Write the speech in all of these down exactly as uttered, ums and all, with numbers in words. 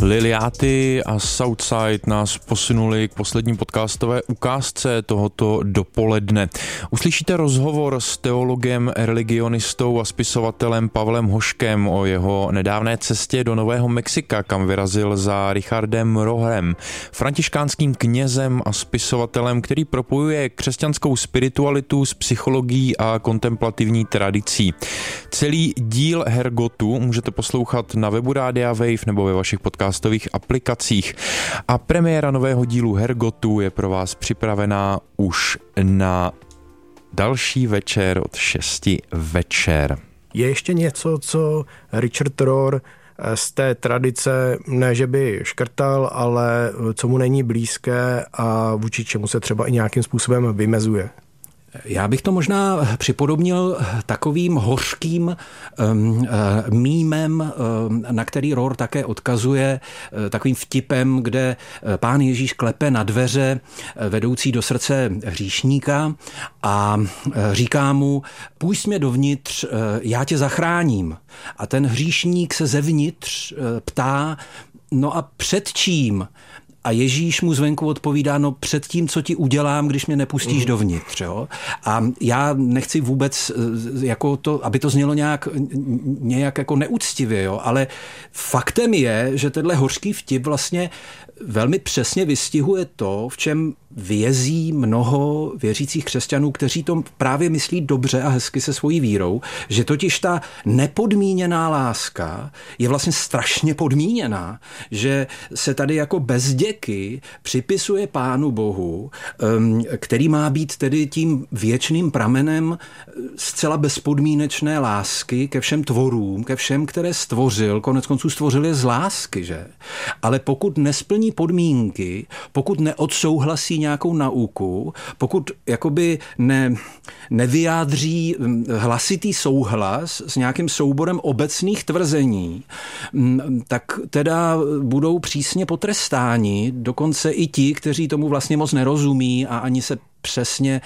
Liliáty a Southside nás posunuli k poslední podcastové ukázce tohoto dopoledne. Uslyšíte rozhovor s teologem, religionistou a spisovatelem Pavlem Hoškem o jeho nedávné cestě do Nového Mexika, kam vyrazil za Richardem Rohrem, františkánským knězem a spisovatelem, který propojuje křesťanskou spiritualitu s psychologií a kontemplativní tradicí. Celý díl Hergotu můžete poslouchat na webu Rádia Wave nebo ve vašich podcastových aplikacích. A premiéra nového dílu Hergotu je pro vás připravená už na další večer od šesti večer. Je ještě něco, co Richard Rohr z té tradice, ne že by škrtal, ale co mu není blízké a vůči čemu se třeba i nějakým způsobem vymezuje? Já bych to možná připodobnil takovým hořkým um, mýmem, um, na který Rohr také odkazuje, takovým vtipem, kde pán Ježíš klepe na dveře vedoucí do srdce hříšníka a říká mu: půjď mě dovnitř, já tě zachráním. A ten hříšník se zevnitř ptá: no a před čím? A Ježíš mu zvenku odpovídá: no před tím, co ti udělám, když mě nepustíš mm. dovnitř. Jo? A já nechci vůbec, jako to, aby to znělo nějak, nějak jako neúctivě, jo? Ale faktem je, že tenhle hořký vtip vlastně velmi přesně vystihuje to, v čem vězí mnoho věřících křesťanů, kteří to právě myslí dobře a hezky se svojí vírou, že totiž ta nepodmíněná láska je vlastně strašně podmíněná, že se tady jako bezděky připisuje Pánu Bohu, který má být tedy tím věčným pramenem zcela bezpodmínečné lásky ke všem tvorům, ke všem, které stvořil, konec konců stvořil je z lásky, že? Ale pokud nesplní podmínky, pokud neodsouhlasí nějakou nauku, pokud jakoby ne, nevyjádří hlasitý souhlas s nějakým souborem obecných tvrzení, tak teda budou přísně potrestáni, dokonce i ti, kteří tomu vlastně moc nerozumí a ani se přesně,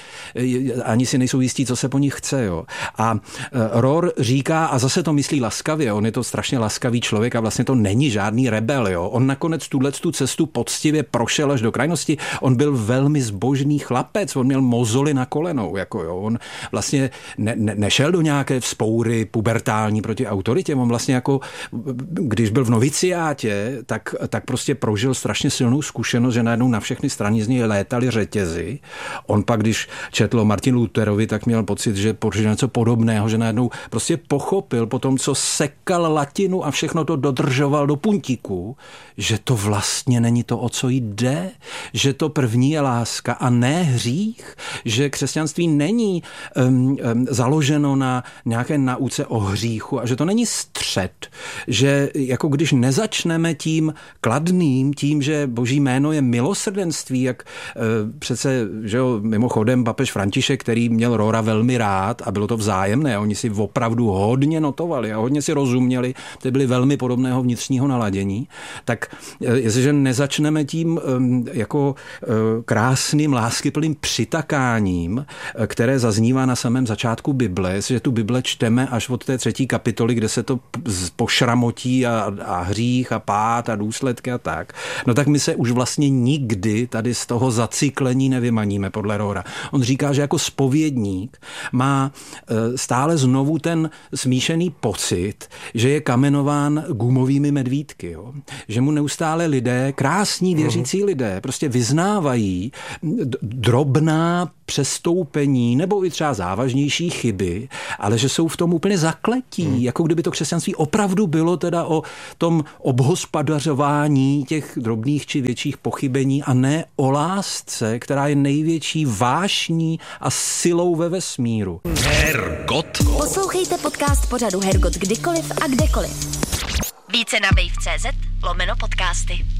ani si nejsou jistí, co se po nich chce. Jo. A Rohr říká, a zase to myslí laskavě, on je to strašně laskavý člověk a vlastně to není žádný rebel. Jo. On nakonec tuhletu cestu poctivě prošel až do krajnosti. On byl velmi zbožný chlapec, on měl mozoly na kolenou. Jako jo. On vlastně ne, ne, nešel do nějaké vzpoury pubertální proti autoritě. On vlastně jako, když byl v noviciátě, tak, tak prostě prožil strašně silnou zkušenost, že najednou na všechny strany z něj létaly řetězy. On pak, když četl o Martinu Lutherovi, tak měl pocit, že prožil něco podobného, že najednou prostě pochopil po tom, co sekal latinu a všechno to dodržoval do puntíku, že to vlastně není to, o co jde, že to první je láska a ne hřích, že křesťanství není um, um, založeno na nějaké nauce o hříchu a že to není střet, že jako když nezačneme tím kladným, tím, že Boží jméno je milosrdenství, jak uh, přece, že jo, mimochodem papež František, který měl Rohra velmi rád a bylo to vzájemné, oni si opravdu hodně notovali a hodně si rozuměli, ty byli velmi podobného vnitřního naladění, tak jestliže nezačneme tím jako krásným, láskyplným přitakáním, které zaznívá na samém začátku Bible, že tu Bible čteme až od té třetí kapitoly, kde se to pošramotí a, a hřích a pád a důsledky a tak, no tak my se už vlastně nikdy tady z toho zacyklení nevymaníme podle Rohra. On říká, že jako zpovědník má stále znovu ten smíšený pocit, že je kamenován gumovými medvídky. Jo? Že mu neustále lidé, krásní věřící lidé, prostě vyznávají drobná přestoupení nebo i třeba závažnější chyby, ale že jsou v tom úplně zakletí, hmm. jako kdyby to křesťanství opravdu bylo teda o tom obhospodařování těch drobných či větších pochybení a ne o lásce, která je největší vášní a silou ve vesmíru. Hergot. Poslouchejte podcast pořadu Hergot kdykoliv a kdekoliv. Více na wave tečka cz lomeno podcasty.